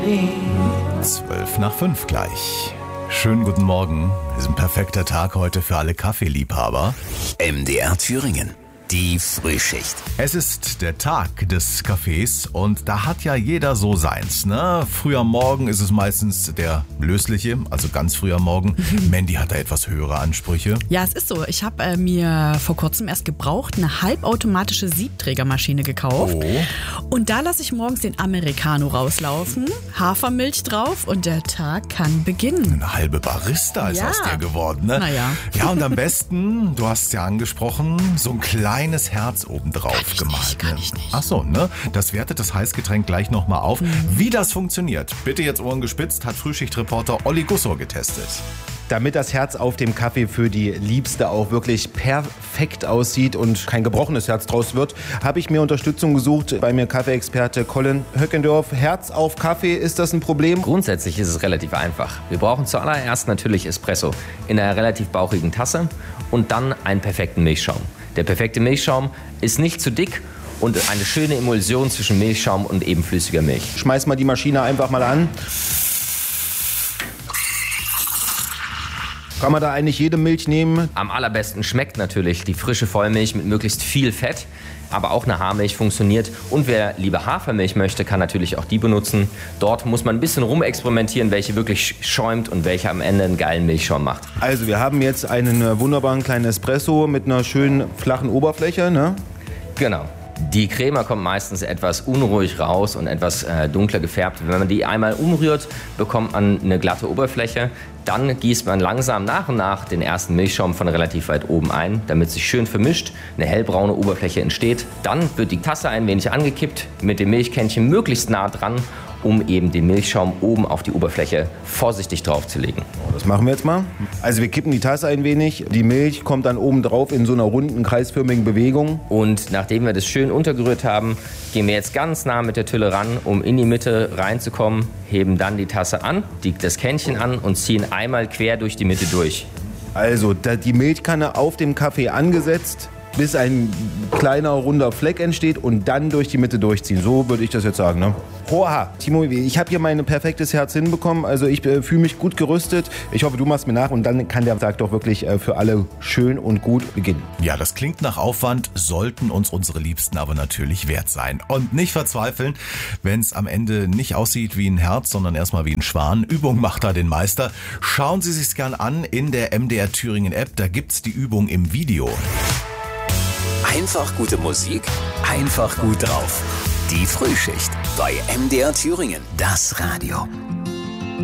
5:12 gleich. Schönen guten Morgen. Es ist ein perfekter Tag heute für alle Kaffeeliebhaber. MDR Thüringen. Die Frühschicht. Es ist der Tag des Kaffees und da hat ja jeder so seins, ne? Früh am Morgen ist es meistens der lösliche, also ganz früh am Morgen. Mandy hat da etwas höhere Ansprüche. Ja, es ist so. Ich habe mir vor kurzem erst gebraucht eine halbautomatische Siebträgermaschine gekauft. Oh. Und da lasse ich morgens den Americano rauslaufen, Hafermilch drauf und der Tag kann beginnen. Eine halbe Barista ist aus dir geworden, ne? Naja. Ja, und am besten, du hast es ja angesprochen, so ein kleines Herz obendrauf gemalt. Kann ich nicht. Ach so, ne? Das wertet das Heißgetränk gleich nochmal auf. Wie das funktioniert, bitte jetzt Ohren gespitzt, hat Frühschichtreporter Olli Gussor getestet. Damit das Herz auf dem Kaffee für die Liebste auch wirklich perfekt aussieht und kein gebrochenes Herz draus wird, habe ich mir Unterstützung gesucht bei mir Kaffeeexperte Colin Höckendorf. Herz auf Kaffee, ist das ein Problem? Grundsätzlich ist es relativ einfach. Wir brauchen zuallererst natürlich Espresso in einer relativ bauchigen Tasse und dann einen perfekten Milchschaum. Der perfekte Milchschaum ist nicht zu dick und eine schöne Emulsion zwischen Milchschaum und eben flüssiger Milch. Schmeiß mal die Maschine einfach mal an. Kann man da eigentlich jede Milch nehmen? Am allerbesten schmeckt natürlich die frische Vollmilch mit möglichst viel Fett, aber auch eine Haarmilch funktioniert. Und wer lieber Hafermilch möchte, kann natürlich auch die benutzen. Dort muss man ein bisschen rumexperimentieren, welche wirklich schäumt und welche am Ende einen geilen Milchschaum macht. Also wir haben jetzt einen wunderbaren kleinen Espresso mit einer schönen flachen Oberfläche, ne? Genau. Die Crema kommt meistens etwas unruhig raus und etwas dunkler gefärbt. Wenn man die einmal umrührt, bekommt man eine glatte Oberfläche. Dann gießt man langsam nach und nach den ersten Milchschaum von relativ weit oben ein, damit sich schön vermischt, eine hellbraune Oberfläche entsteht. Dann wird die Tasse ein wenig angekippt, mit dem Milchkännchen möglichst nah dran, um eben den Milchschaum oben auf die Oberfläche vorsichtig draufzulegen. Das machen wir jetzt mal. Also wir kippen die Tasse ein wenig, die Milch kommt dann oben drauf in so einer runden, kreisförmigen Bewegung. Und nachdem wir das schön untergerührt haben, gehen wir jetzt ganz nah mit der Tülle ran, um in die Mitte reinzukommen, heben dann die Tasse an, das Kännchen an und ziehen einmal quer durch die Mitte durch. Also die Milchkanne auf dem Kaffee angesetzt, bis ein kleiner runder Fleck entsteht und dann durch die Mitte durchziehen. So würde ich das jetzt sagen, ne? Hoha, Timo, ich habe hier mein perfektes Herz hinbekommen. Also ich fühle mich gut gerüstet. Ich hoffe, du machst mir nach und dann kann der Tag doch wirklich für alle schön und gut beginnen. Ja, das klingt nach Aufwand, sollten uns unsere Liebsten aber natürlich wert sein. Und nicht verzweifeln, wenn es am Ende nicht aussieht wie ein Herz, sondern erstmal wie ein Schwan. Übung macht da den Meister. Schauen Sie sich's gern an in der MDR Thüringen App, da gibt's die Übung im Video. Einfach gute Musik, einfach gut drauf. Die Frühschicht bei MDR Thüringen. Das Radio.